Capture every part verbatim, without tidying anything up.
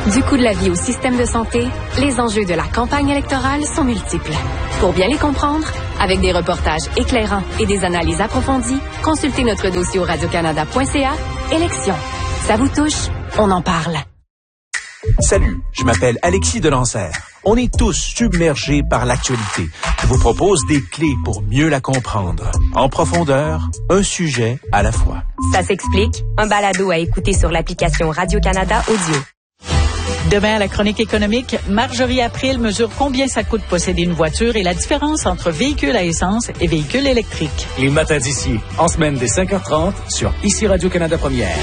Du coût de la vie au système de santé, les enjeux de la campagne électorale sont multiples. Pour bien les comprendre, avec des reportages éclairants et des analyses approfondies, consultez notre dossier au radio canada point c a. Élections. Ça vous touche? On en parle. Salut, je m'appelle Alexis Delancer. On est tous submergés par l'actualité. Je vous propose des clés pour mieux la comprendre. En profondeur, un sujet à la fois. Ça s'explique. Un balado à écouter sur l'application Radio-Canada Audio. Demain, à la chronique économique, Marjorie April mesure combien ça coûte posséder une voiture et la différence entre véhicule à essence et véhicule électrique. Les matins d'ici, en semaine dès cinq heures trente, sur Ici Radio-Canada Première.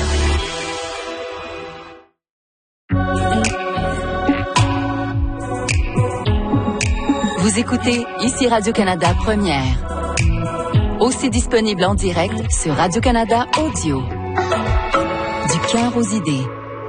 Vous écoutez Ici Radio-Canada Première. Aussi disponible en direct sur Radio-Canada Audio. Du cœur aux idées.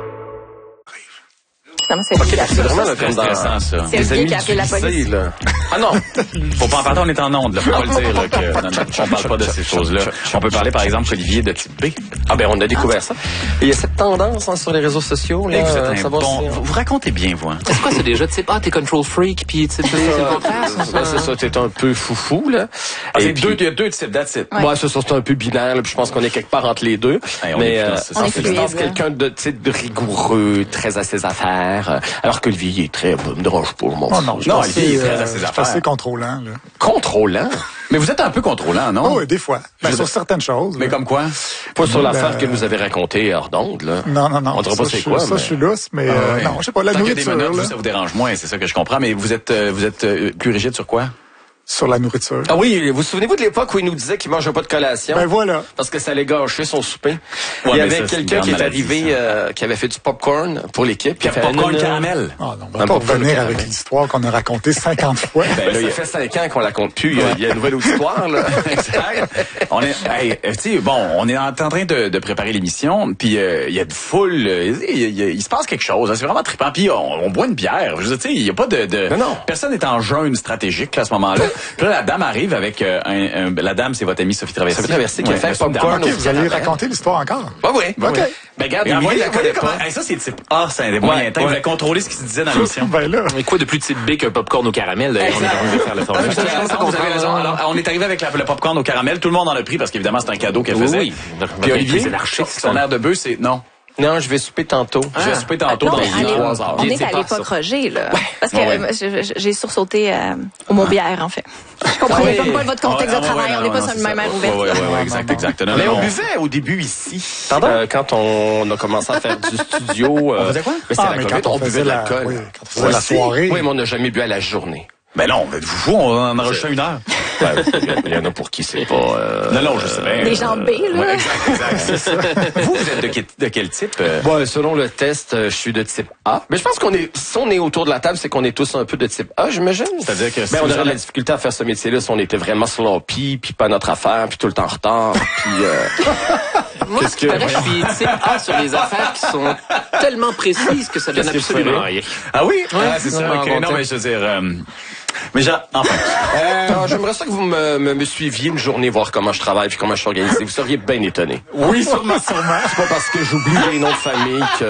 C'est okay, c'est vraiment le thème intéressant, ça. C'est les amis qui a appelé la police. Là. Ah non, faut pas en parler, on est en onde. Là. Faut pas le dire là, que non, non, on parle pas de ces choses-là. On peut parler, par exemple, Olivier de type B. Ah ben, on a découvert ça. Et il y a cette tendance hein, sur les réseaux sociaux. Là, vous, êtes un bon, si, vous, vous racontez bien, vous. Hein. C'est quoi, c'est déjà type A, t'es control freak, puis type B, c'est le contraire. C'est, c'est ça, t'es un peu foufou, là. Ah, c'est deux, il y a deux types d'attitude. Ouais, ouais c'est ça, c'est un peu binaire, là, puis je pense qu'on est quelque part entre les deux. Ouais, mais euh, on est fluide, quelqu'un de, tu sais, de rigoureux, très à ses affaires, alors que Olivier est très, me dérange pas, mon oh non, je non, il est très euh, à ses je affaires. suis assez contrôlant, là. Contrôlant? Mais vous êtes un peu contrôlant, non? Oh, oui, des fois. Ben, sur certaines choses. Mais là. comme quoi? Pas sur l'affaire que vous avez racontée hors d'onde, là. Non, non, non. On dirait pas c'est quoi, Ça, mais... je suis lousse, mais ah, euh, ouais. non, je sais pas, la Tant nourriture, qu'il y a des menottes, là. vous, ça vous dérange moins, c'est ça que je comprends, mais vous êtes, euh, vous êtes euh, plus rigide sur quoi? Sur la nourriture. Ah oui, vous souvenez-vous de l'époque où il nous disait qu'il mangeait pas de collation? Ben voilà. Parce que ça allait gâcher son souper. Ouais, il y avait ça, quelqu'un qui est maladie, arrivé, euh, qui avait fait du popcorn pour l'équipe. Puis popcorn caramel. Ah non, on va pas revenir avec l'histoire qu'on a racontée cinquante fois. Ben là, il fait cinq ans qu'on la compte plus. Il y a, il y a une nouvelle auditoire, là. Exact. On est, hey, tu sais, bon, on est en train de, de préparer l'émission, puis euh, il y a de foule, euh, il, il, il se passe quelque chose. Hein, c'est vraiment trippant. Puis on, on boit une bière. Je veux dire, tu sais, il y a pas de, de non, non. personne n'est en jeûne stratégique là, à ce moment-là. Puis là, la dame arrive avec euh, un, un, la dame, c'est votre amie Sophie Traversy. Sophie Traversy qui ouais, a fait popcorn. Okay, vous allez raconter l'histoire encore? Ah oui. OK. Oui. Ben regarde, il il la connaît pas. Hey, ça, c'est type A, c'est un des moyens ouais, temps. ouais. Vous avez contrôlé ce qui se disait dans l'émission. Ben là. Mais quoi de plus type B qu'un popcorn au caramel? D'ailleurs, on est en train de faire le formule. Vous avez raison. Alors, on est arrivé avec la, le popcorn au caramel. Tout le monde en a pris parce qu'évidemment, c'est un cadeau qu'elle faisait. Oui. Puis Olivier, son air de bœuf, c'est non. Non, je vais souper tantôt. Ah. Je vais souper tantôt non, dans allez, trois heures. On est à l'époque Roger, là. Ouais. Parce que ouais. euh, j'ai sursauté euh, au mot bière, en fait. Je comprenais ah, oui. pas votre contexte ah, de travail. ouais, on n'est pas non, sur le même air ouvert. Oui, oui, oui, exact, exact. Non, mais non, on non. buvait au début ici. Euh, quand on a commencé à faire du studio. Euh, on faisait quoi? Mais c'était ah, la mais COVID, quand on, on buvait de la, l'alcool. Oui, quand on faisait ouais, la soirée. Oui, mais on n'a jamais bu à la journée. Ben non, mais vous fou, on en enregistre une heure. Il y en a pour qui c'est pas... Euh, non, non, je sais bien. Des gens B, là. Ouais, exact, exact. Vous, vous êtes de quel, de quel type? Euh? Bon, selon le test, je suis de type A. Mais je pense qu'on est, si on est autour de la table, c'est qu'on est tous un peu de type A, j'imagine. C'est-à-dire que... Ben, on aurait de la difficulté à faire ce métier-là si on était vraiment sloppy, puis pas notre affaire, puis tout le temps en retard, puis... Euh... Moi, qu'est-ce que... je suis type A sur les affaires qui sont tellement précises que ça donne absolument rien. Ah oui? Ouais, ah, c'est ça, non, ok. non, Non, mais je veux dire... Euh... Mais genre, enfin. Euh, alors, j'aimerais ça que vous me, me, me suiviez une journée, voir comment je travaille puis comment je suis organisé. Vous seriez bien étonné. Oui, sûrement, sûrement. C'est pas parce que j'oublie les noms de famille que...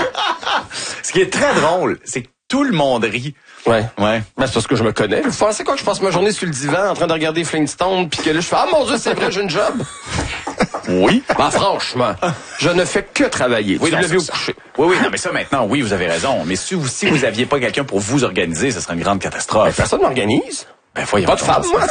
Ce qui est très drôle, c'est que tout le monde rit. Ouais. Ouais. Ben, c'est parce que je me connais. Vous pensez quoi que je passe ma journée sur le divan en train de regarder Flintstone puis que là, je fais « Ah, mon Dieu, c'est vrai, j'ai une job! » Oui. Ben, franchement, je ne fais que travailler. Oui, tu non, l'avez au ça. coucher. Oui, oui, non, mais ça, maintenant, oui, vous avez raison. Mais si vous, si vous aviez pas quelqu'un pour vous organiser, ce serait une grande catastrophe. Ben, personne m'organise. Ben, voyons. Pas de femme, moi.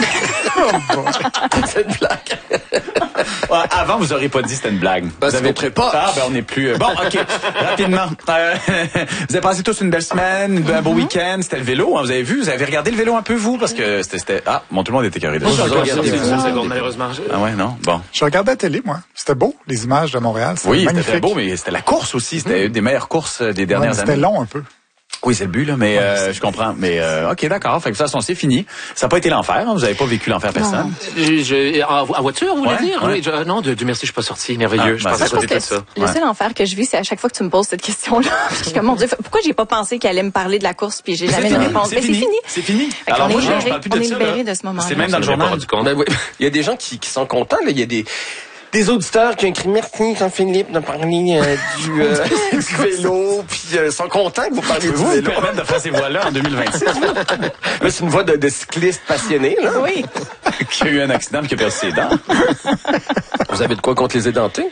C'est une blague. Ouais, avant, vous auriez pas dit que c'était une blague. Ben, vous avez votre pas. Ah, ben, on n'est plus... Euh... Bon, OK. Rapidement. Euh, vous avez passé tous une belle semaine, un beau week-end. C'était le vélo, hein, vous avez vu? Vous avez regardé le vélo un peu, vous? Parce que c'était... c'était... Ah, bon, tout le monde était carré. Moi, je regardais des secondes, malheureusement. Ah ouais, non? Bon. Je regardais la télé, moi. C'était beau, les images de Montréal. C'était oui, magnifique. c'était beau, mais c'était la course aussi. C'était mmh. une des meilleures courses des dernières ouais, années. C'était long un peu. Oui, c'est le but, là, mais ouais, euh, je comprends. Mais euh, OK, d'accord. Fait que de toute façon, c'est fini. Ça n'a pas été l'enfer. Hein? Vous n'avez pas vécu l'enfer personne. Je, je, en, en voiture, vous voulez ouais, dire? Ouais. Oui, je, non, Dieu merci, je suis pas sorti. Merveilleux. Ah, je pensais ben, que c'était ça. Le seul enfer que je vis, c'est à chaque fois que tu me poses cette question-là. Je suis comme, mon Dieu, pourquoi j'ai pas pensé qu'elle allait me parler de la course puis j'ai jamais de réponse? Mais c'est fini. C'est fini. Alors, on est libéré, on est libéré de ce moment-là. C'est même dans le journal. Ben, oui. Il y a des gens qui, qui sont contents. Là. Il y a des... des auditeurs qui ont écrit merci Jean-Philippe de parler euh, du, euh, du vélo, puis euh, sont contents que vous parliez du Vous vélo. vous permettre de faire ces voix-là en deux mille vingt-six? Là, c'est une voix de, de cycliste passionné, là. Oui. Qui a eu un accident et qui a perdu ses dents. Vous avez de quoi contre les édentés?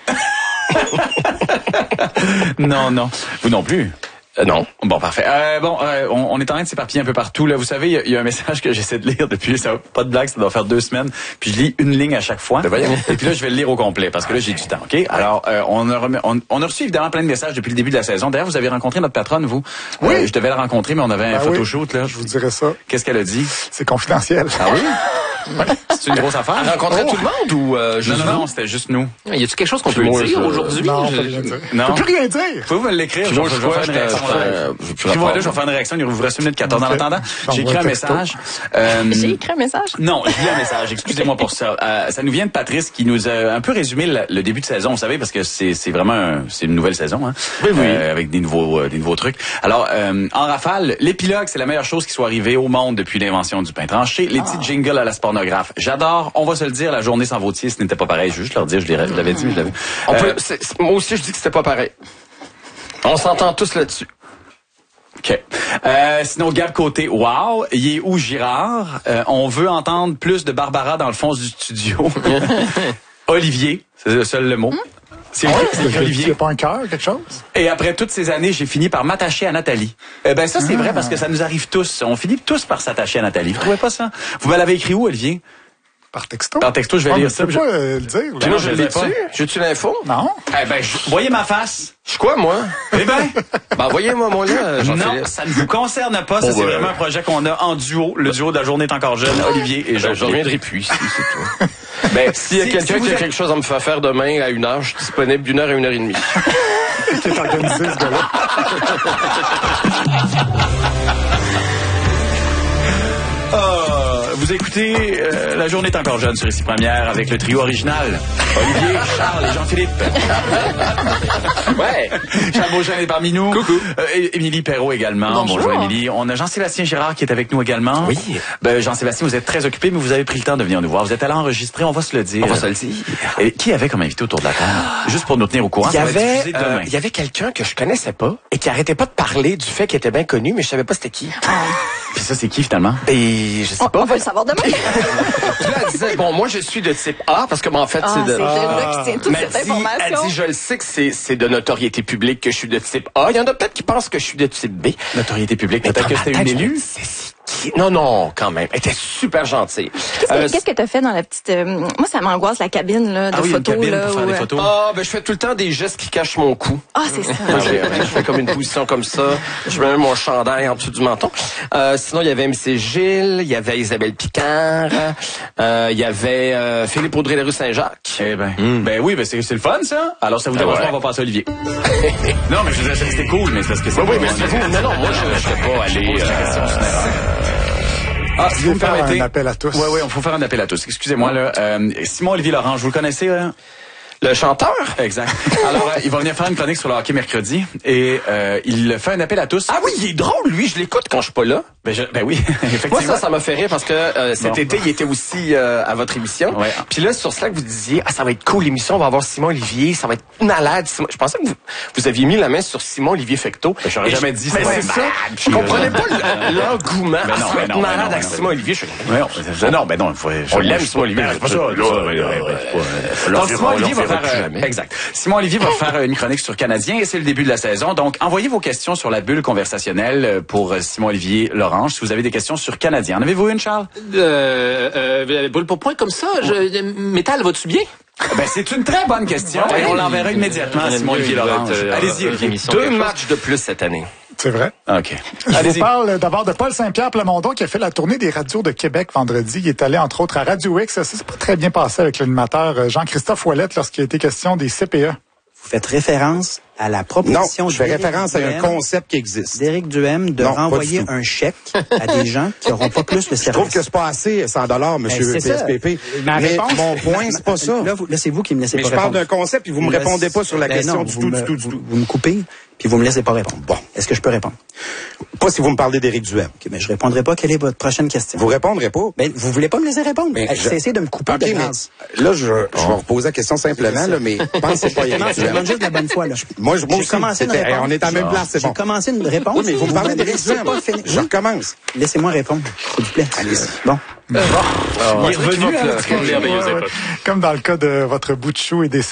Non, non. Vous non plus. Euh, non. Bon, parfait. Euh, bon, euh, on, on est en train de s'éparpiller un peu partout. Là, vous savez, il y, y a un message que j'essaie de lire depuis, ça, pas de blague, ça doit faire deux semaines. Puis je lis une ligne à chaque fois. Et puis là, je vais le lire au complet parce que là, j'ai du temps. Ok. Alors, euh, on, a remis, on, on a reçu évidemment plein de messages depuis le début de la saison. D'ailleurs, vous avez rencontré notre patronne, vous. Oui. Euh, je devais la rencontrer, mais on avait un Ben photoshoot oui, là. Je vous dirais ça. Qu'est-ce qu'elle a dit? C'est confidentiel. Ah oui? C'est une grosse affaire. Elle rencontrait tout le monde ou euh, juste Non, non, vous? non, c'était juste nous. Y a-tu quelque chose qu'on peut Moi, dire je- aujourd'hui? Non, on Je- peut rien dire. Non. On peut plus rien dire. Pouvez-vous me l'écrire? Puis Je moi, vais je je vais crois faire que une je réaction. euh, je veux plus Écrivez-moi là, rapport. je vais faire une réaction. Il vous reste une minute quatorze. En Ok. attendant, J'envoie j'ai écrit un un texto. message. Euh, J'ai écrit un message. Non, je lis un message. Excusez-moi pour ça. Euh, ça nous vient de Patrice qui nous a un peu résumé le, le début de saison, vous savez, parce que c'est c'est vraiment un, c'est une nouvelle saison, hein. Oui, oui. Euh, avec des nouveaux euh, des nouveaux trucs. Alors, euh, en rafale, l'épilogue, c'est la meilleure chose qui soit arrivée au monde depuis l'invention du pain tranché. Les petits jingles à la pornographe, j'adore. On va se le dire, la journée sans Vautier, ce n'était pas pareil. Je veux juste leur dire, je l'ai- je l'avais dit, mais je l'avais. On Euh, peut, c'est- c'est- moi aussi, je dis que c'était pas pareil. On s'entend tous là-dessus. OK. Euh, sinon, Gab Côté, wow, il est où Girard? Euh, on veut entendre plus de Barbara dans le fond du studio. Olivier, c'est le seul le mot. C'est Ah ouais, c'est écrit c'est Olivier. pas un cœur, quelque chose? Et après toutes ces années, j'ai fini par m'attacher à Nathalie. Eh ben ça, c'est vrai parce que ça nous arrive tous. On finit tous par s'attacher à Nathalie. Vous trouvez pas ça? Vous me l'avez écrit où, Olivier? Par texto? Par texto, je vais Ah, mais lire tu ça. peux Je- pas euh, le dire. là. Puis Moi, non, je je le l'ai sais pas. tu J'ai-tu l'info? Non? Eh ben, je- voyez ma face. Je suis quoi, moi? Eh ben, Ben, envoyez-moi mon là, non, Jean-Philippe. ça ne vous concerne pas. Ça, Bon, c'est ben, vraiment un projet qu'on a en duo. Le duo de la journée est encore jeune, Olivier et Ben, Jean. je reviendrai plus ici, c'est tout. Ben, s'il y a Si- quelqu'un si vous qui a êtes- quelque chose à me faire faire demain à une heure, je suis disponible d'une heure à une heure et demie. Qui est organisé, ce gars-là. Ah, vous écoutez euh, La journée est encore jeune sur Ici Première avec le trio original. Olivier, Charles et Jean-Philippe. Ouais. Charles Beauchamp est parmi nous. Coucou. Euh, et- Émilie Perrault également. Bonjour. Émilie. On a Jean-Sébastien Girard qui est avec nous également. Oui. Ben, Jean-Sébastien, vous êtes très occupé, mais vous avez pris le temps de venir nous voir. Vous êtes allé enregistrer, on va se le dire. On va se le dire. Et qui avait comme invité autour de la table? Juste pour nous tenir au courant. Il y ça va être avait, diffusé demain. euh, il y avait quelqu'un que je connaissais pas et qui arrêtait pas de parler du fait qu'il était bien connu, mais je savais pas c'était qui. Puis ça, c'est qui finalement? Et je sais On, pas. on va le savoir demain. Puis là, elle disait, bon, moi, je suis de type A, parce que, ben, en fait, Ah, c'est de... c'est là qui tient toute Mais cette elle dit, elle information. dit, je le sais que c'est, c'est de notoriété publique que je suis de type A. Il y en a peut-être qui pensent que je suis de type B. Notoriété publique. Mais Peut-être que dans ma c'était une tête, je me élue. dis, c'est- c'est qui? Non, non, quand même. Elle était super gentille. Qu'est-ce Euh, que qu'est-ce que t'as fait dans la petite... euh, moi, ça m'angoisse, la cabine là, de Ah oui, une photos. cabine là, pour faire où, des euh, photos. Ah, ben, je fais tout le temps des gestes qui cachent mon cou. Ah, c'est ça. Moi, j'ai- je fais comme une position comme ça. Je mets même mon chandail en dessous du menton. Euh, sinon, il y avait M C Gilles, il y avait Isabelle Picard, euh, il y avait euh, Philippe Audrey-Leroux Saint-Jacques. Eh ben, ben oui, ben c'est c'est le fun ça. Alors ça vous Ah dérange ouais. pas, on va passer à Olivier. non, mais je veux dire, c'était cool, mais c'est parce que c'est Oui, oui, pas- mais c'est vous. Non, non, moi, je ne serais pas allé... Ah, si Je vous vais faire permettez. un appel à tous. Oui, oui, on faut faire un appel à tous. Excusez-moi là. Euh, Simon Olivier Laurent, vous le connaissez hein? Le chanteur? Exact. Alors, euh, il va venir faire une chronique sur le hockey mercredi et euh, il fait un appel à tous. Ah oui, il est drôle, lui. Je l'écoute quand je suis pas là. Ben, je- ben oui, effectivement. Moi, ça, ça m'a fait rire parce que euh, cet Bon. été, il était aussi euh, à votre émission. Ouais. Puis là, sur Slack, vous disiez, ah, ça va être cool l'émission, on va avoir Simon Olivier, ça va être malade. Simon- Je pensais que vous, vous aviez mis la main sur Simon Olivier Fecteau. Ben, j'aurais Et jamais je- dit Mais ça. c'est ça. Malade. Je comprenais pas le- l'engouement. Ben Ah, non, ça va ben être non, ben malade non, avec ben non. Simon Olivier. Je... Ouais, non, ben non, ben non, il faut, On l'aime, Simon Olivier. C'est pas ça. c'est pas ça, ouais, ouais, ouais, ouais. Donc, Simon Olivier va faire, euh, exact. Simon Olivier va faire euh, une chronique sur Canadien et c'est le début de la saison. Donc, envoyez vos questions sur la bulle conversationnelle euh, pour euh, Simon Olivier Lorange si vous avez des questions sur Canadien. En avez-vous une, Charles? Euh, euh, boule pour point comme ça, je, métal, vas-tu bien? Ben, c'est une très bonne question et on l'enverra immédiatement à Simon Olivier Lorange. Allez-y, Olivier. Deux matchs de plus cette année. C'est vrai. OK. Je vous Allez-y. parle d'abord de Paul Saint-Pierre Plamondon qui a fait la tournée des radios de Québec vendredi. Il est allé entre autres à Radio X. Ça s'est pas très bien passé avec l'animateur Jean-Christophe Ouellette lorsqu'il a été question des C P E. Vous faites référence à la proposition Non, je fais d'Éric référence à un Duhem- concept qui existe. d'Éric Duhem de Non, pas renvoyer du tout. un chèque à des gens qui n'auront pas plus de service. Je trouve que c'est pas assez cent dollars, monsieur Ben, P c'est S P P. ça. Ma Mais réponse- mon point, c'est pas ça. Là, vous- là, c'est vous qui me laissez Mais pas je parle répondre. d'un concept et vous me Là, répondez pas sur la ben question non, du vous tout, me- du tout, du vous- tout. Vous me coupez. puis vous me laissez pas répondre. Bon. Est-ce que je peux répondre? Pas si vous me parlez d'Éric Duhem. OK, mais je répondrai pas. Quelle est votre prochaine question? Vous répondrez pas? Ben, vous voulez pas me laisser répondre? Mais Hey, je- Cessez de me couper OK, de mais grâce. là, je, je vais reposer la question simplement, là, mais pensez pas à Non, Éric je Duhem. demande juste la bonne fois, là. Moi, je, moi J'ai aussi, commencé une c'était- réponse. on est à la même place, c'est bon. J'ai commencé une réponse. Oui, mais vous me parlez d'Éric laissez Duhem. pas finir. Je Oui. recommence. Laissez-moi répondre, s'il vous plaît. Allez-y. Bon. Il est revenu à Quelle merveilleuse époque. Comme dans le cas de votre bout de chou et des